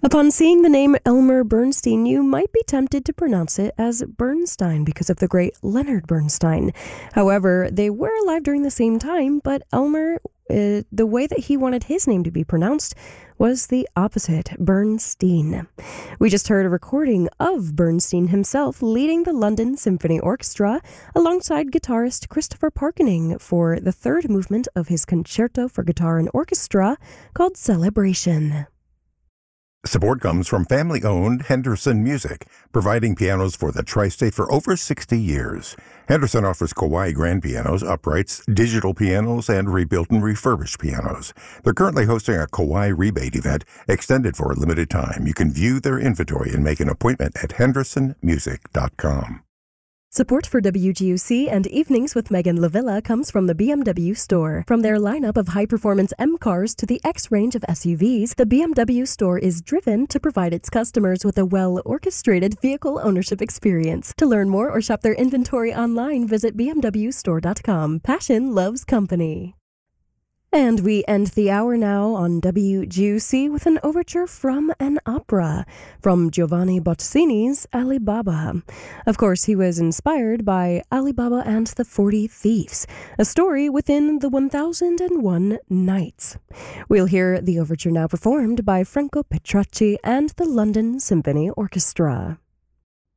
Upon seeing the name Elmer Bernstein, you might be tempted to pronounce it as Bernstein because of the great Leonard Bernstein. However, they were alive during the same time, but Elmer, the way that he wanted his name to be pronounced was the opposite, Bernstein. We just heard a recording of Bernstein himself leading the London Symphony Orchestra alongside guitarist Christopher Parkening for the third movement of his concerto for guitar and orchestra called Celebration. Support comes from family-owned Henderson Music, providing pianos for the tri-state for over 60 years. Henderson offers Kawai grand pianos, uprights, digital pianos, and rebuilt and refurbished pianos. They're currently hosting a Kawai rebate event extended for a limited time. You can view their inventory and make an appointment at hendersonmusic.com. Support for WGUC and Evenings with Megan Lavilla comes from the BMW Store. From their lineup of high-performance M cars to the X range of SUVs, the BMW Store is driven to provide its customers with a well-orchestrated vehicle ownership experience. To learn more or shop their inventory online, visit bmwstore.com. Passion loves company. And we end the hour now on WGUC with an overture from an opera from Giovanni Bottesini's Ali Baba. Of course, he was inspired by Ali Baba and the 40 Thieves, a story within the 1001 Nights. We'll hear the overture now performed by Franco Petracci and the London Symphony Orchestra.